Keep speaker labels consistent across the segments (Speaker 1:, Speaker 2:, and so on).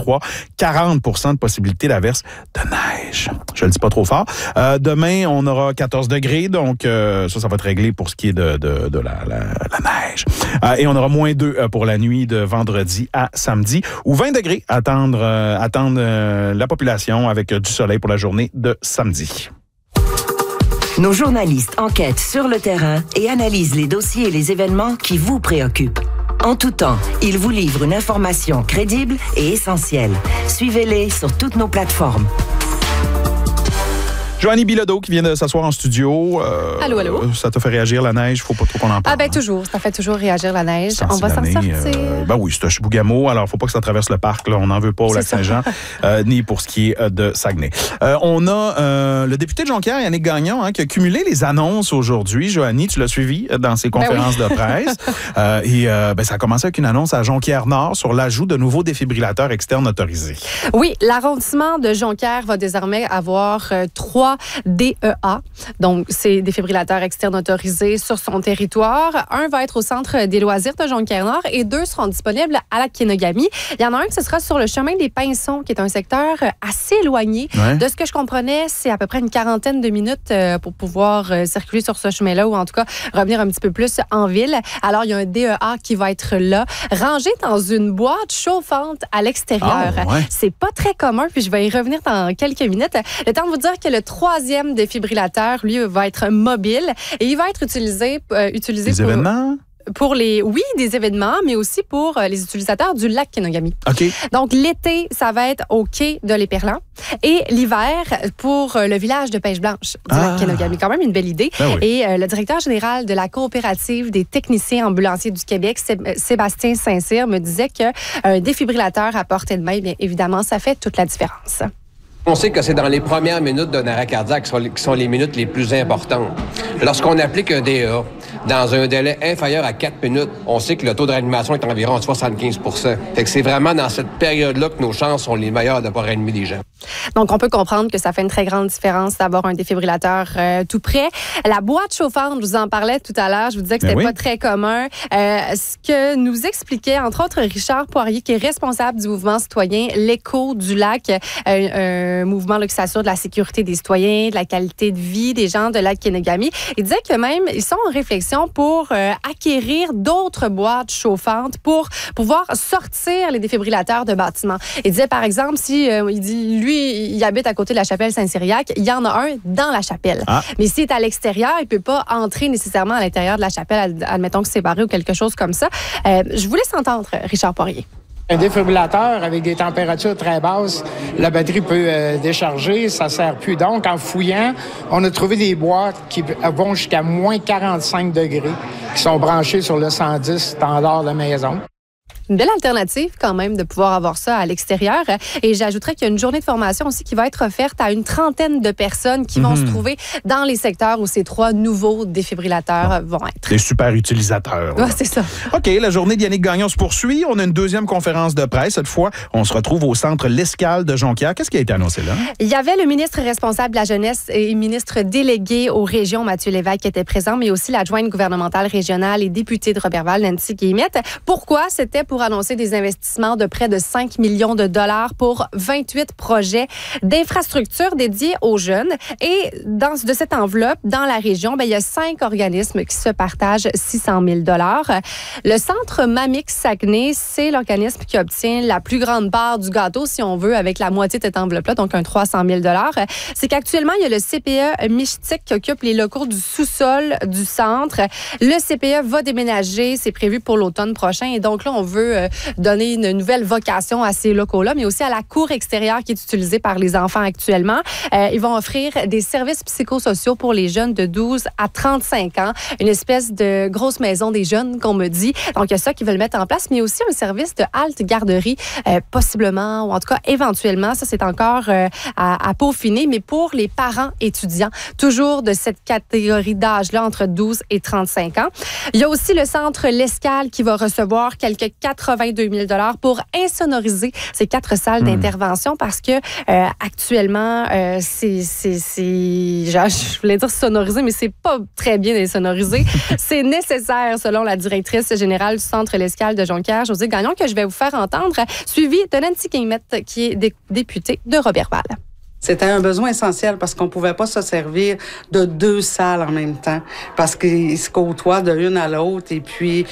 Speaker 1: -3, 40% de possibilité d'averse de neige. Je le dis pas trop fort. Demain, on aura 14 degrés, donc ça va être réglé pour ce qui est de la neige. Et on aura -2 pour la nuit de vendredi à samedi, ou 20 degrés attendre la population avec du soleil pour la journée de samedi.
Speaker 2: Nos journalistes enquêtent sur le terrain et analysent les dossiers et les événements qui vous préoccupent. En tout temps, ils vous livrent une information crédible et essentielle. Suivez-les sur toutes nos plateformes.
Speaker 1: Joannie Bilodeau qui vient de s'asseoir en studio.
Speaker 3: Allô.
Speaker 1: Ça t'a fait réagir la neige? Faut pas trop qu'on en parle.
Speaker 3: Toujours. Ça fait toujours réagir la neige. On va s'en sortir.
Speaker 1: Oui, c'est un Chibougamau. Alors, faut pas que ça traverse le parc. Là. On n'en veut pas au Lac-Saint-Jean, ni pour ce qui est de Saguenay. On a le député de Jonquière, Yannick Gagnon, qui a cumulé les annonces aujourd'hui. Joannie, tu l'as suivi dans ses conférences de presse. Ça a commencé avec une annonce à Jonquière-Nord sur l'ajout de nouveaux défibrillateurs externes autorisés.
Speaker 3: Oui, l'arrondissement de Jonquière va désormais avoir 3 DEA, donc c'est défibrillateurs externes autorisés sur son territoire. Un va être au centre des loisirs de Jonquière-Nord et 2 seront disponibles à Lac-Kenogami. Il y en a un qui sera sur le chemin des Pinsons, qui est un secteur assez éloigné. Ouais. De ce que je comprenais, c'est à peu près une 40aine de minutes pour pouvoir circuler sur ce chemin-là, ou en tout cas revenir un petit peu plus en ville. Alors, il y a un DEA qui va être là, rangé dans une boîte chauffante à l'extérieur. C'est pas très commun, puis je vais y revenir dans quelques minutes. Le temps de vous dire que le 3e défibrillateur, lui, va être mobile et il va être utilisé
Speaker 1: des événements?
Speaker 3: Pour des événements, mais aussi pour les utilisateurs du lac Kenogami.
Speaker 1: OK.
Speaker 3: Donc, l'été, ça va être au quai de l'Éperlan et l'hiver pour le village de pêche blanche du lac Kenogami. Quand même une belle idée.
Speaker 1: Ben oui.
Speaker 3: Et le directeur général de la coopérative des techniciens ambulanciers du Québec, Sébastien Saint-Cyr, me disait qu'un défibrillateur à portée de main, bien évidemment, ça fait toute la différence.
Speaker 4: On sait que c'est dans les premières minutes d'un arrêt cardiaque qui sont les minutes les plus importantes. Lorsqu'on applique un DEA dans un délai inférieur à 4 minutes, on sait que le taux de réanimation est environ 75 %. Fait que c'est vraiment dans cette période-là que nos chances sont les meilleures de pouvoir réanimer des gens.
Speaker 3: Donc, on peut comprendre que ça fait une très grande différence d'avoir un défibrillateur tout près. La boîte chauffante, je vous en parlais tout à l'heure, je vous disais que c'était pas très commun. Ce que nous expliquait, entre autres, Richard Poirier, qui est responsable du mouvement citoyen L'Écho du lac, un mouvement là, qui s'assure de la sécurité des citoyens, de la qualité de vie des gens de Lac-Kenogami. Il disait que même, ils sont en réflexion pour acquérir d'autres boîtes chauffantes pour pouvoir sortir les défibrillateurs de bâtiments. Il disait, par exemple, il habite à côté de la chapelle Saint-Cyriaque, il y en a un dans la chapelle. Mais s'il est à l'extérieur, il ne peut pas entrer nécessairement à l'intérieur de la chapelle, admettons que c'est barré ou quelque chose comme ça. Je vous laisse entendre Richard Poirier.
Speaker 5: Un défibrillateur avec des températures très basses, la batterie peut décharger, ça ne sert plus. Donc, en fouillant, on a trouvé des boîtes qui vont jusqu'à -45 degrés, qui sont branchées sur le 110 standard de maison.
Speaker 3: Une belle alternative quand même de pouvoir avoir ça à l'extérieur. Et j'ajouterais qu'il y a une journée de formation aussi qui va être offerte à une trentaine de personnes qui vont se trouver dans les secteurs où ces 3 nouveaux défibrillateurs vont être.
Speaker 1: Des super utilisateurs.
Speaker 3: Ouais, c'est ça.
Speaker 1: OK, la journée de Yannick Gagnon se poursuit. On a une 2e conférence de presse. Cette fois, on se retrouve au centre L'Escale de Jonquière. Qu'est-ce qui a été annoncé là?
Speaker 3: Il y avait le ministre responsable de la jeunesse et ministre délégué aux régions, Mathieu Lévesque, qui était présent, mais aussi l'adjointe gouvernementale régionale et députée de Robertval, Nancy Guillemette. Pourquoi? C'était pour annoncer des investissements de près de 5 millions de dollars pour 28 projets d'infrastructures dédiés aux jeunes. Et de cette enveloppe, dans la région, il y a 5 organismes qui se partagent 600 000 dollars. Le centre Mamix Saguenay, c'est l'organisme qui obtient la plus grande part du gâteau, si on veut, avec la moitié de cette enveloppe-là, donc un 300 000 dollars. C'est qu'actuellement, il y a le CPE Michtic qui occupe les locaux du sous-sol du centre. Le CPE va déménager, c'est prévu pour l'automne prochain. Et donc là, on veut donner une nouvelle vocation à ces locaux-là, mais aussi à la cour extérieure qui est utilisée par les enfants actuellement. Ils vont offrir des services psychosociaux pour les jeunes de 12 à 35 ans. Une espèce de grosse maison des jeunes, qu'on me dit. Donc, il y a ça qu'ils veulent mettre en place, mais aussi un service de halte-garderie, possiblement, ou en tout cas, éventuellement. Ça, c'est encore à peaufiner, mais pour les parents étudiants, toujours de cette catégorie d'âge-là, entre 12 et 35 ans. Il y a aussi le centre L'Escale qui va recevoir quelques 82 000 $ pour insonoriser ces 4 salles d'intervention parce que actuellement, je voulais dire sonorisé, mais c'est pas très bien insonorisé. C'est nécessaire, selon la directrice générale du Centre L'Escale de Jonquière, Josée Gagnon, que je vais vous faire entendre, suivi de Nancy Guillemette, qui est députée de Roberval.
Speaker 6: C'était un besoin essentiel parce qu'on pouvait pas se servir de 2 salles en même temps parce qu'ils se côtoient de l'une à l'autre et puis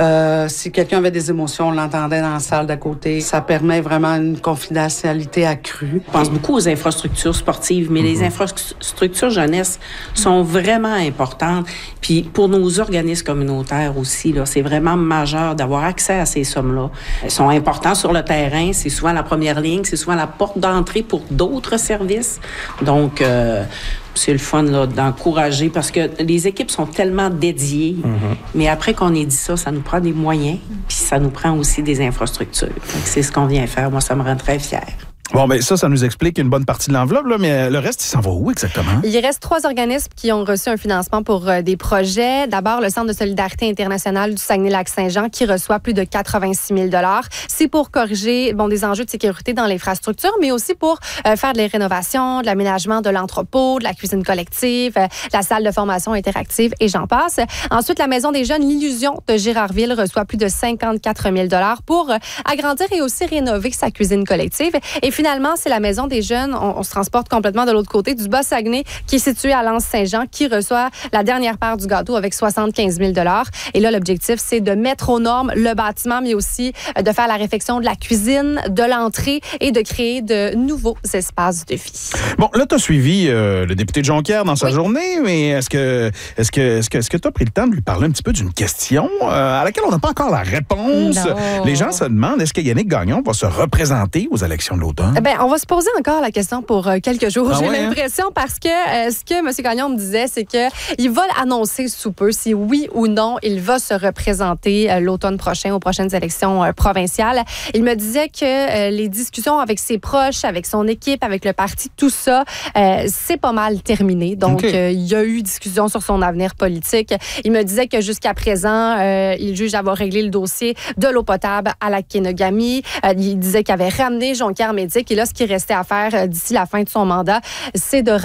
Speaker 6: si quelqu'un avait des émotions, on l'entendait dans la salle d'à côté. Ça permet vraiment une confidentialité accrue.
Speaker 7: Je pense beaucoup aux infrastructures sportives, mais les infrastructures jeunesse sont vraiment importantes. Puis pour nos organismes communautaires aussi, là, c'est vraiment majeur d'avoir accès à ces sommes-là. Elles sont importantes sur le terrain, c'est souvent la première ligne, c'est souvent la porte d'entrée pour d'autres services. Donc, c'est le fun là, d'encourager parce que les équipes sont tellement dédiées. Mais après qu'on ait dit ça, ça nous prend des moyens puis ça nous prend aussi des infrastructures. Donc, c'est ce qu'on vient faire. Moi, ça me rend très fière.
Speaker 1: Bon, bien, ça nous explique une bonne partie de l'enveloppe, là, mais le reste, il s'en va où exactement?
Speaker 3: Il reste 3 organismes qui ont reçu un financement pour des projets. D'abord, le Centre de solidarité internationale du Saguenay-Lac-Saint-Jean qui reçoit plus de 86 000 $. C'est pour corriger des enjeux de sécurité dans l'infrastructure, mais aussi pour faire des rénovations, de l'aménagement de l'entrepôt, de la cuisine collective, la salle de formation interactive et j'en passe. Ensuite, la Maison des jeunes L'Illusion de Gérardville reçoit plus de 54 000 $ pour agrandir et aussi rénover sa cuisine collective. Et finalement, c'est la Maison des jeunes, on se transporte complètement de l'autre côté, du Bas-Saguenay, qui est situé à L'Anse-Saint-Jean, qui reçoit la dernière part du gâteau avec 75 000 $. Et là, l'objectif, c'est de mettre aux normes le bâtiment, mais aussi de faire la réfection de la cuisine, de l'entrée et de créer de nouveaux espaces de vie.
Speaker 1: Bon, là, tu as suivi le député de Jonquière dans sa journée, mais est-ce que tu as pris le temps de lui parler un petit peu d'une question à laquelle on n'a pas encore la réponse?
Speaker 3: Non.
Speaker 1: Les gens se demandent, est-ce que Yannick Gagnon va se représenter aux élections de l'automne?
Speaker 3: On va se poser encore la question pour quelques jours. J'ai
Speaker 1: ouais,
Speaker 3: l'impression parce que ce que M. Gagnon me disait, c'est qu'il va annoncer sous peu si oui ou non il va se représenter l'automne prochain aux prochaines élections provinciales. Il me disait que les discussions avec ses proches, avec son équipe, avec le parti, tout ça, c'est pas mal terminé. Donc, il y a eu discussion sur son avenir politique. Il me disait que jusqu'à présent, il juge avoir réglé le dossier de l'eau potable à la Kenogami. Il disait qu'il avait ramené Jonquière Médic. Et là, ce qui restait à faire d'ici la fin de son mandat, c'est de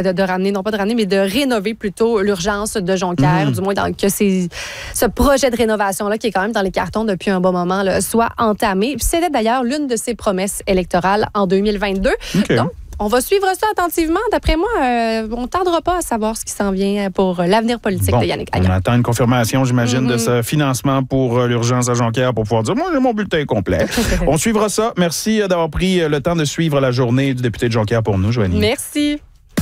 Speaker 3: rénover plutôt l'urgence de Jonquière, du moins que ce projet de rénovation-là, qui est quand même dans les cartons depuis un bon moment, là, soit entamé. Puis c'était d'ailleurs l'une de ses promesses électorales en 2022. Donc, on va suivre ça attentivement. D'après moi, on ne tardera pas à savoir ce qui s'en vient pour l'avenir politique de Yannick Gagnon.
Speaker 1: On attend une confirmation, j'imagine, de ce financement pour l'urgence à Jonquière pour pouvoir dire, moi, j'ai mon bulletin complet. On suivra ça. Merci d'avoir pris le temps de suivre la journée du député de Jonquière pour nous, Joanie.
Speaker 3: Merci.